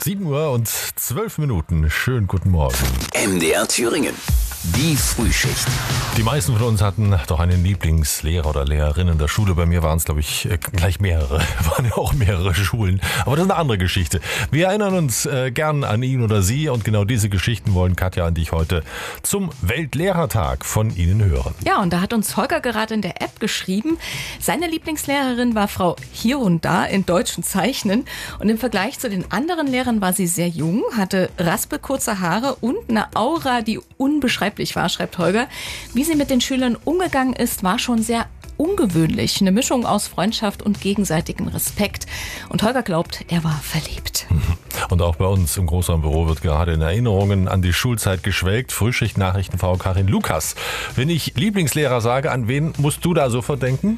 7 Uhr und 12 Minuten. Schönen guten Morgen. MDR Thüringen. Die Frühschicht. Die meisten von uns hatten doch einen Lieblingslehrer oder Lehrerin in der Schule. Bei mir waren es, glaube ich, gleich mehrere. Waren ja auch mehrere Schulen. Aber das ist eine andere Geschichte. Wir erinnern uns gern an ihn oder sie. Und genau diese Geschichten wollen Katja und ich heute zum Weltlehrertag von Ihnen hören. Ja, und da hat uns Holger gerade in der App geschrieben, seine Lieblingslehrerin war Frau Hier und Da in deutschen Zeichnen. Und im Vergleich zu den anderen Lehrern war sie sehr jung, hatte raspelkurze Haare und eine Aura, die unbeschreiblich war, schreibt Holger. Wie sie mit den Schülern umgegangen ist, war schon sehr ungewöhnlich. Eine Mischung aus Freundschaft und gegenseitigem Respekt. Und Holger glaubt, er war verliebt. Und auch bei uns im Großraumbüro wird gerade in Erinnerungen an die Schulzeit geschwelgt. Frühschicht-Nachrichtenfrau Karin Lukas. Wenn ich Lieblingslehrer sage, an wen musst du da sofort denken?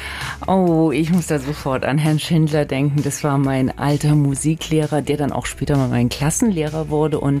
Oh, ich muss da sofort an Herrn Schindler denken. Das war mein alter Musiklehrer, der dann auch später mal mein Klassenlehrer wurde. Und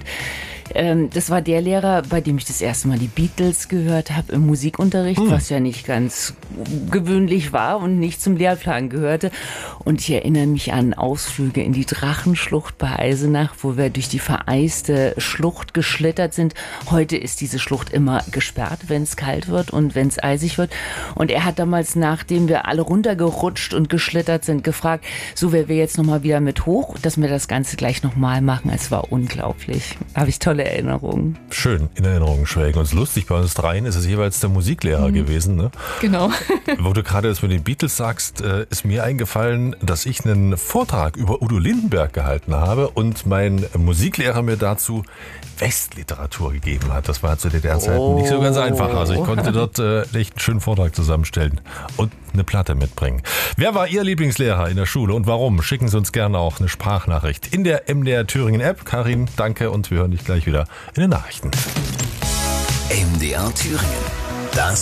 das war der Lehrer, bei dem ich das erste Mal die Beatles gehört habe im Musikunterricht, was ja nicht ganz gewöhnlich war und nicht zum Lehrplan gehörte. Und ich erinnere mich an Ausflüge in die Drachenschlucht bei Eisenach, wo wir durch die vereiste Schlucht geschlittert sind. Heute ist diese Schlucht immer gesperrt, wenn es kalt wird und wenn es eisig wird. Und er hat damals, nachdem wir alle runtergerutscht und geschlittert sind, gefragt, so, wer wir jetzt nochmal wieder mit hoch, dass wir das Ganze gleich nochmal machen. Es war unglaublich. Habe ich tolle Erinnerungen. Schön in Erinnerungen schwelgen. Und es ist lustig, bei uns dreien ist es jeweils der Musiklehrer gewesen. Ne? Genau. Wo du gerade das mit den Beatles sagst, ist mir eingefallen, dass ich einen Vortrag über Udo Lindenberg gehalten habe und mein Musiklehrer mir dazu Westliteratur gegeben hat. Das war zu DDR-Zeiten nicht so ganz einfach. Also ich konnte dort echt einen schönen Vortrag zusammenstellen und eine Platte mitbringen. Wer war Ihr Lieblingslehrer in der Schule und warum? Schicken Sie uns gerne auch eine Sprachnachricht in der MDR Thüringen App. Karin, danke und wir hören dich gleich wieder in den Nachrichten. MDR Thüringen. Das